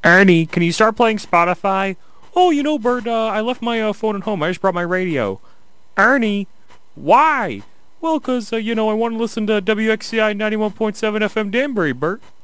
Ernie, can you start playing Spotify? Oh, Bert, I left my phone at home. I just brought my radio. Ernie, why? Well, 'cause I want to listen to WXCI 91.7 FM Danbury, Bert.